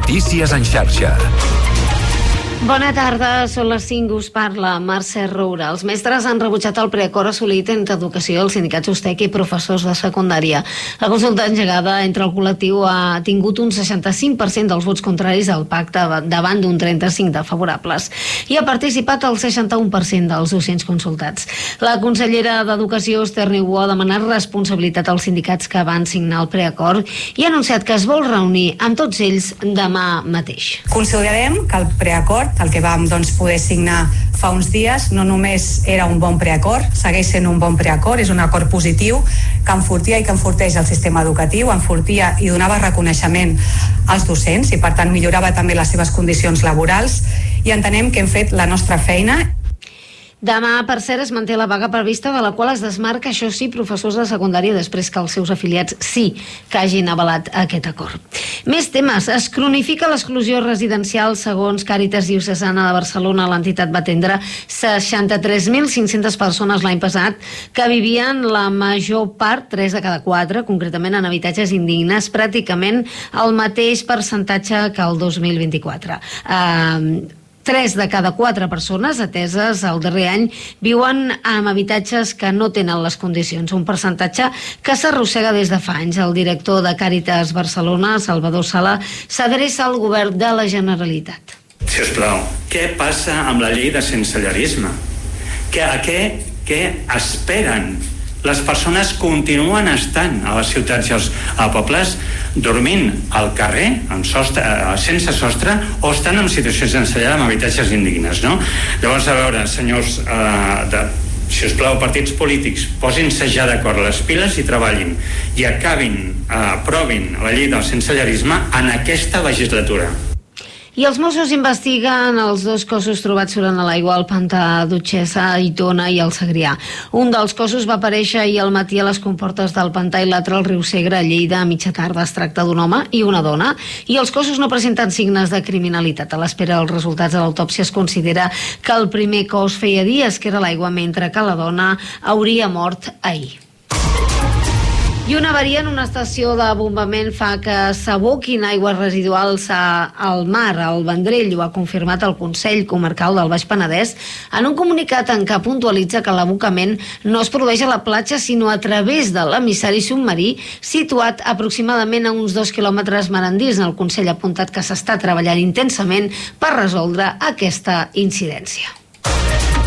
Notícies en xarxa. Bona tarda, són les 5, us parla Mercè Roura. Els mestres han rebutjat el preacord assolit entre Educació i els sindicats USTEC i professors de secundària. La consulta engegada entre el col·lectiu ha tingut un 65% dels vots contraris al pacte davant d'un 35% de favorables i ha participat el 61% dels docents consultats. La consellera d'Educació, Esther Niubó, ha demanat responsabilitat als sindicats que van signar el preacord i ha anunciat que es vol reunir amb tots ells demà mateix. Considerem que el preacord, el que vam poder signar fa uns dies, no només era un bon preacord, segueix sent un bon preacord, és un acord positiu que enfortia i que enforteix el sistema educatiu, enfortia i donava reconeixement als docents i per tant millorava també les seves condicions laborals i entenem que hem fet la nostra feina. Demà, per cert, es manté la vaga prevista, de la qual es desmarca, això sí, professors de secundària després que els seus afiliats sí que hagin avalat aquest acord. Més temes. Es cronifica l'exclusió residencial. Segons Càritas Diocesana de Barcelona, l'entitat va atendre 63.500 persones l'any passat que vivien la major part, 3 de cada 4, concretament en habitatges indignes, pràcticament el mateix percentatge que el 2024. 3 de cada 4 persones ateses el darrer any viuen en habitatges que no tenen les condicions, un percentatge que s'arrossega des de fa anys. El director de Càritas Barcelona, Salvador Sala, s'adreça al govern de la Generalitat. Si us plau, què passa amb la llei de sensellarisme? Què esperen? Les persones continuen estant a les ciutats i als pobles dormint al carrer sense sostre o estan en situacions de sensellar amb habitatges indignes, no? Llavors, a veure, senyors si us plau, partits polítics, posin-se ja d'acord les piles i treballin i aprovin la llei del sensellarisme en aquesta legislatura. I els Mossos investiguen els 2 cossos trobats surant a l'aigua al pantà d'Utxessa, Aitona i el Segrià. Un dels cossos va aparèixer ahir al matí a les comportes del pantà i l'altre al riu Segre, a Lleida, a mitja tarda. Es tracta d'un home i una dona i els cossos no presenten signes de criminalitat. A l'espera dels resultats de l'autòpsia es considera que el primer cos feia dies que era a l'aigua, mentre que la dona hauria mort ahir. I una avaria en una estació de bombament fa que s'aboquin aigües residuals al mar, al Vendrell. Ho ha confirmat el Consell Comarcal del Baix Penedès en un comunicat en què puntualitza que l'abocament no es produeix a la platja sinó a través de l'emissari submarí situat aproximadament a uns 2 quilòmetres mar endins. El Consell ha apuntat que s'està treballant intensament per resoldre aquesta incidència.